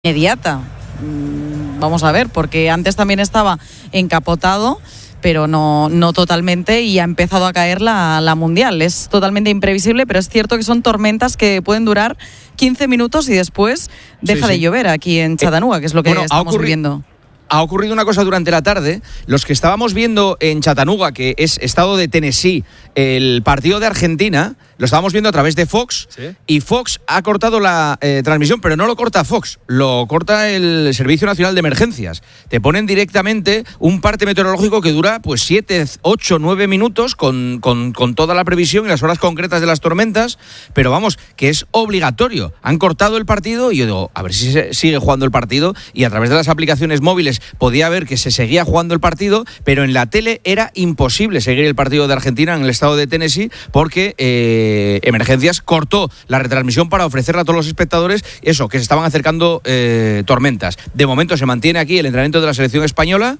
inmediata. Vamos a ver, porque antes también estaba encapotado, pero no totalmente, y ha empezado a caer la Mundial. Es totalmente imprevisible, pero es cierto que son tormentas que pueden durar 15 minutos y después deja de llover aquí en Chattanooga, que es lo que estamos viviendo. Ha ocurrido una cosa durante la tarde. Los que estábamos viendo en Chattanooga, que es estado de Tennessee, el partido de Argentina, lo estábamos viendo a través de Fox, ¿sí? Y Fox ha cortado la transmisión, pero no lo corta Fox, lo corta el Servicio Nacional de Emergencias. Te ponen directamente un parte meteorológico que dura pues 7, 8, 9 minutos con toda la previsión y las horas concretas de las tormentas, pero vamos, que es obligatorio. Han cortado el partido y yo digo, a ver si se sigue jugando el partido, y a través de las aplicaciones móviles podía ver que se seguía jugando el partido, pero en la tele era imposible seguir el partido de Argentina en el estado de Tennessee porque Emergencias cortó la retransmisión para ofrecerla a todos los espectadores, eso, que se estaban acercando tormentas. De momento se mantiene aquí el entrenamiento de la selección española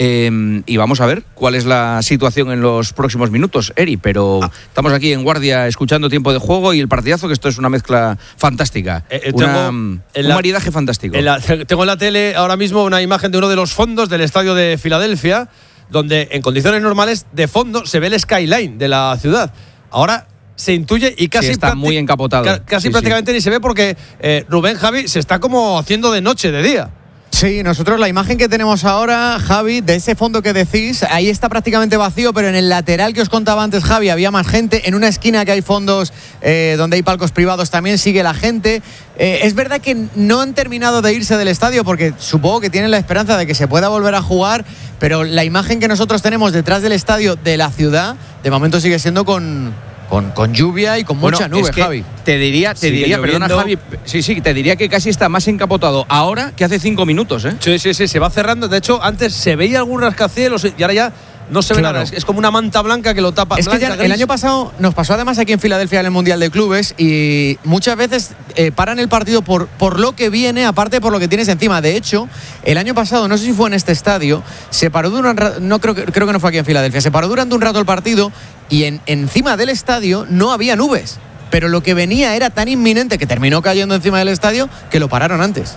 y vamos a ver cuál es la situación en los próximos minutos, Eri, pero estamos aquí en guardia escuchando tiempo de juego y el partidazo, que esto es una mezcla fantástica, un maridaje fantástico. Tengo en la tele ahora mismo una imagen de uno de los fondos del estadio de Filadelfia, donde en condiciones normales de fondo se ve el skyline de la ciudad. Ahora se intuye y casi está muy encapotado. Casi prácticamente ni se ve porque Rubén, Javi, se está como haciendo de noche, de día. Sí, nosotros la imagen que tenemos ahora, Javi, de ese fondo que decís, ahí está prácticamente vacío, pero en el lateral que os contaba antes, Javi, había más gente. En una esquina que hay fondos donde hay palcos privados también sigue la gente. Es verdad que no han terminado de irse del estadio porque supongo que tienen la esperanza de que se pueda volver a jugar, pero la imagen que nosotros tenemos detrás del estadio de la ciudad, de momento sigue siendo con lluvia y con mucha nube, es que Javi. Te diría, perdona, Javi, te diría que casi está más encapotado ahora que hace 5 minutos, ¿eh? Sí, se va cerrando. De hecho, antes se veía algún rascacielos y ahora ya no se ve nada. Es como una manta blanca que lo tapa. Es que ya el año pasado nos pasó además aquí en Filadelfia en el Mundial de Clubes, y muchas veces paran el partido por lo que viene, aparte por lo que tienes encima. De hecho, el año pasado, no sé si fue en este estadio, se paró creo que no fue aquí en Filadelfia, se paró durante un rato el partido y encima del estadio no había nubes, pero lo que venía era tan inminente que terminó cayendo encima del estadio que lo pararon antes.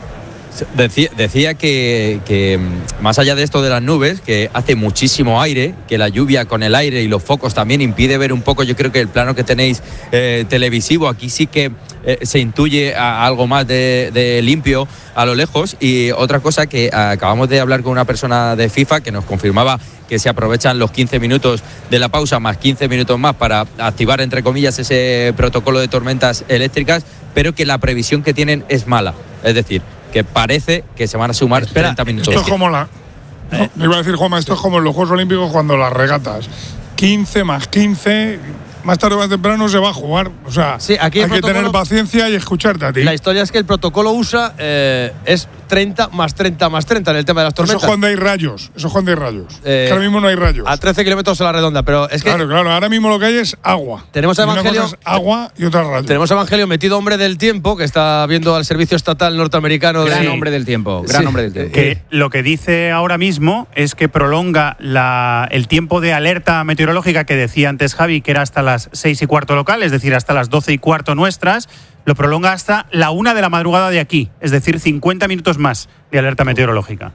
Decía que más allá de esto de las nubes, que hace muchísimo aire, que la lluvia con el aire y los focos también impide ver un poco. Yo creo que el plano que tenéis televisivo, aquí sí que se intuye algo más de limpio a lo lejos. Y otra cosa, que acabamos de hablar con una persona de FIFA que nos confirmaba que se aprovechan los 15 minutos de la pausa más 15 minutos más para activar, entre comillas, ese protocolo de tormentas eléctricas, pero que la previsión que tienen es mala. Es decir, que parece que se van a sumar 30 minutos. Esto es como me iba a decir, Juanma, esto es como en los Juegos Olímpicos cuando las regatas. 15 más 15, más tarde o más temprano se va a jugar. O sea, sí, aquí hay que tener paciencia y escucharte a ti. La historia es que el protocolo USA es 30 más 30 más 30 en el tema de las tormentas. Eso es cuando hay rayos. Que ahora mismo no hay rayos. A 13 kilómetros a la redonda, pero es que… Claro, ahora mismo lo que hay es agua. Tenemos a Evangelio… Una cosa es agua y otra rayos. Tenemos a Evangelio, metido hombre del tiempo, que está viendo al servicio estatal norteamericano. Gran hombre del tiempo. Que lo que dice ahora mismo es que prolonga el tiempo de alerta meteorológica que decía antes Javi, que era hasta las 6:15 local, es decir, hasta las 12:15 nuestras. Lo prolonga hasta la 1 de la madrugada de aquí, es decir, 50 minutos más de alerta meteorológica.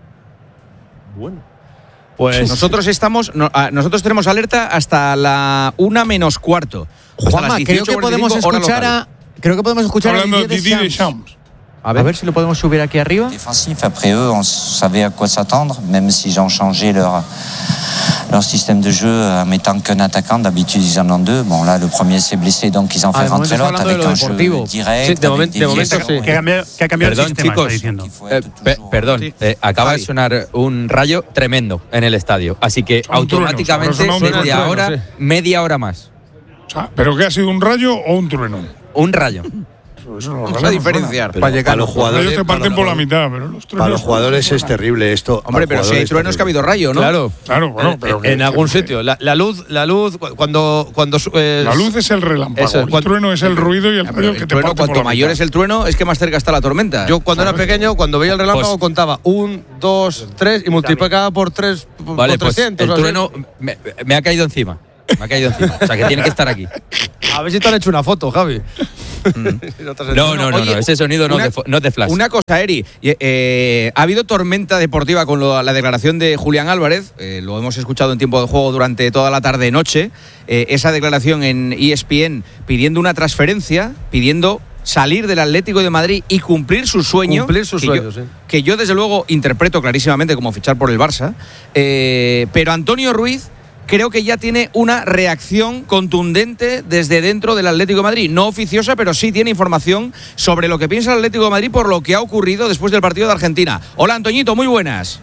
Bueno, pues nosotros tenemos alerta hasta la 1 menos cuarto. Juanma, creo que podemos escuchar hablando de Didier Deschamps. A ver si lo podemos subir aquí arriba. Défensif, après eux, on savait à quoi s'attendre, même s'ils ont changé leur système de jeu en mettant qu'un attaquant. D'habitude, ils en ont deux. Bon, là, le premier s'est blessé, donc ils ont fait rentrer l'autre avec un jeu direct. Sí, de momento sí. Que ha cambiado el sistema, chicos, está diciendo. Perdón, acaba de sonar un rayo tremendo en el estadio. Así que automáticamente media hora más. O sea, ¿pero qué ha sido, un rayo o un trueno? Un rayo. Vamos a diferenciar. Para los jugadores ellos te parten por la mitad, pero los truenos… Para los jugadores es terrible esto. Hombre, pero si hay truenos que ha habido rayo, ¿no? Claro, bueno, pero en algún sitio. La luz, cuando la luz es el relámpago, el trueno es el ruido y el rayo que te parte. Cuanto mayor es el trueno, es que más cerca está la tormenta. Yo cuando era pequeño, cuando veía el relámpago, contaba 1, 2, 3 y multiplicaba por 3, vale, por 300. Pues el trueno me ha caído encima. O sea, que tiene que estar aquí. A ver si te han hecho una foto, Javi. No, ese sonido no es de flash. Una cosa, Eri, ha habido tormenta deportiva con la declaración de Julián Álvarez, lo hemos escuchado en tiempo de juego durante toda la tarde-noche, esa declaración en ESPN pidiendo una transferencia, pidiendo salir del Atlético de Madrid y cumplir su sueño. Que yo desde luego interpreto clarísimamente como fichar por el Barça, pero Antonio Ruiz creo que ya tiene una reacción contundente desde dentro del Atlético de Madrid, no oficiosa, pero sí tiene información sobre lo que piensa el Atlético de Madrid por lo que ha ocurrido después del partido de Argentina. Hola, Antoñito, muy buenas.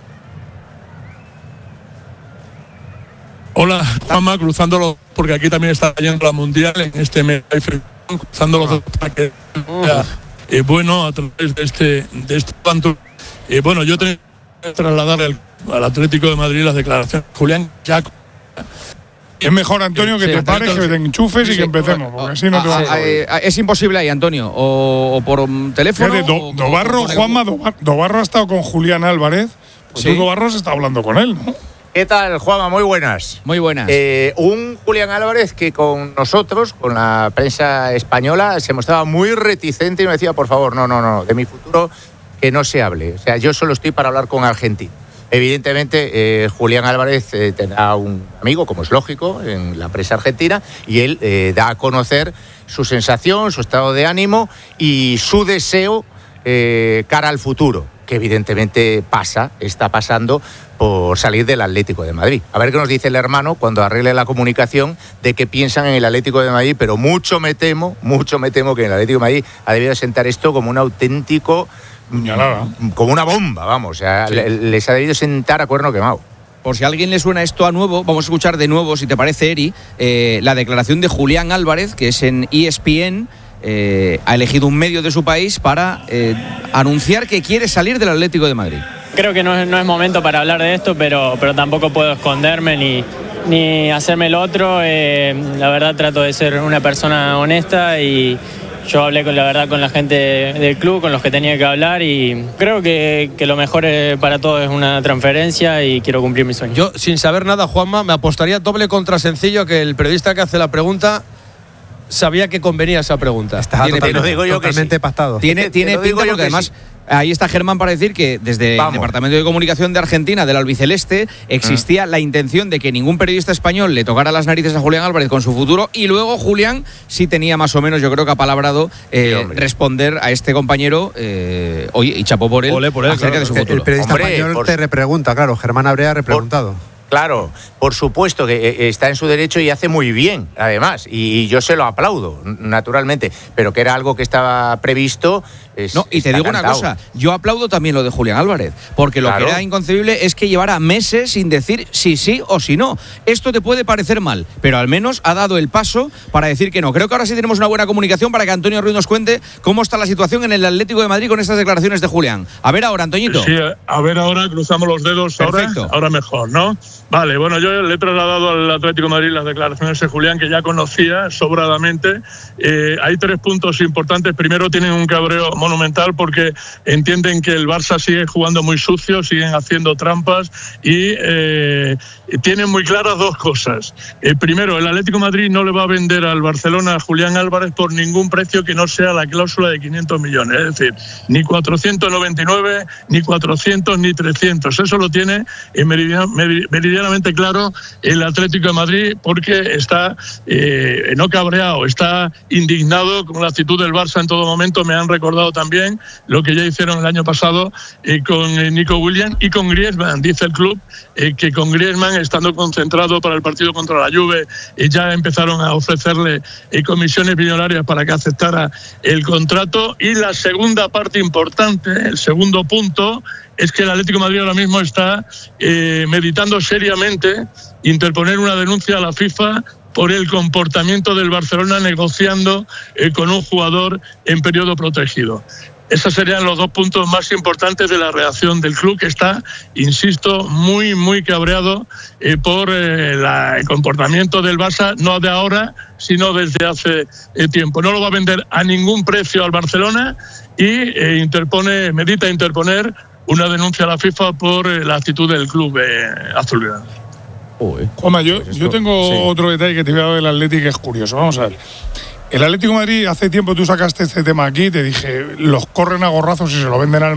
Hola, Juanma, cruzándolo, porque aquí también está yendo la Mundial en este mes, cruzando los dos para que bueno, a través de este tanto. Bueno, yo tengo que trasladar al Atlético de Madrid las declaraciones de Julián ya. Es mejor, Antonio, que te pares, que te enchufes y que empecemos, porque así no te va a es imposible ahí, Antonio, o por teléfono. Dobarro, Juanma, Dobarro ha estado con Julián Álvarez, pues tú, Dobarro, has estado hablando con él, ¿no? ¿Qué tal, Juanma? Muy buenas. Muy buenas. Un Julián Álvarez que con nosotros, con la prensa española, se mostraba muy reticente y nos decía, por favor, no, de mi futuro que no se hable. O sea, yo solo estoy para hablar con Argentina. Evidentemente, Julián Álvarez tendrá un amigo, como es lógico, en la prensa argentina, y él da a conocer su sensación, su estado de ánimo y su deseo cara al futuro, que evidentemente está pasando por salir del Atlético de Madrid. A ver qué nos dice el hermano cuando arregle la comunicación de qué piensan en el Atlético de Madrid, pero mucho me temo que en el Atlético de Madrid ha debido sentar esto como un auténtico... como una bomba, vamos. O sea, sí. Les ha debido sentar a cuerno quemado. Por si a alguien le suena esto a nuevo, vamos a escuchar de nuevo, si te parece, Eri, la declaración de Julián Álvarez, que es en ESPN. Ha elegido un medio de su país para anunciar que quiere salir del Atlético de Madrid. Creo que no es momento para hablar de esto, pero tampoco puedo esconderme ni hacerme el otro. La verdad trato de ser una persona honesta y yo hablé con la gente del club, con los que tenía que hablar, y creo que lo mejor para todos es una transferencia y quiero cumplir mi sueño. Yo, sin saber nada, Juanma, me apostaría doble contra sencillo que el periodista que hace la pregunta sabía que convenía esa pregunta. Está totalmente pactado. Tiene pinta porque además... Ahí está Germán para decir que desde el Departamento de Comunicación de Argentina, del albiceleste, existía la intención de que ningún periodista español le tocara las narices a Julián Álvarez con su futuro, y luego Julián sí tenía más o menos, yo creo que apalabrado, responder a este compañero, oye, y chapó por él, acerca de su futuro. El periodista español te repregunta, claro, Germán habría repreguntado. Claro, por supuesto que está en su derecho y hace muy bien, además, y yo se lo aplaudo, naturalmente, pero que era algo que estaba previsto. Y te digo una cosa, yo aplaudo también lo de Julián Álvarez, porque lo que era inconcebible es que llevara meses sin decir si sí o si no. Esto te puede parecer mal, pero al menos ha dado el paso para decir que no. Creo que ahora sí tenemos una buena comunicación para que Antonio Ruiz nos cuente cómo está la situación en el Atlético de Madrid con estas declaraciones de Julián. A ver ahora, Antoñito. Sí, a ver ahora, cruzamos los dedos. Ahora mejor, ¿no? Vale, bueno, yo le he trasladado al Atlético de Madrid las declaraciones de Julián, que ya conocía sobradamente. Hay 3 puntos importantes. Primero, tienen un cabreo monumental porque entienden que el Barça sigue jugando muy sucio, siguen haciendo trampas y tienen muy claras 2 cosas. Primero, el Atlético de Madrid no le va a vender al Barcelona a Julián Álvarez por ningún precio que no sea la cláusula de 500 millones. Es decir, ni 499, ni 400, ni 300. Eso lo tiene meridianamente claro el Atlético de Madrid, porque está no cabreado, está indignado con la actitud del Barça en todo momento. Me han recordado también lo que ya hicieron el año pasado con Nico Williams y con Griezmann. Dice el club que con Griezmann, estando concentrado para el partido contra la Juve, ya empezaron a ofrecerle comisiones millonarias para que aceptara el contrato. Y la segunda parte importante, el segundo punto, es que el Atlético de Madrid ahora mismo está meditando seriamente interponer una denuncia a la FIFA por el comportamiento del Barcelona negociando con un jugador en periodo protegido. Esos serían los 2 puntos más importantes de la reacción del club, que está, insisto, muy, muy cabreado por el comportamiento del Barça, no de ahora, sino desde hace tiempo. No lo va a vender a ningún precio al Barcelona y medita interponer una denuncia a la FIFA por la actitud del club azulgrana. Juanma, yo tengo otro detalle que te voy a dar del Atlético que es curioso. Vamos a ver. El Atlético de Madrid, hace tiempo tú sacaste este tema aquí, te dije, los corren a gorrazos y se lo venden al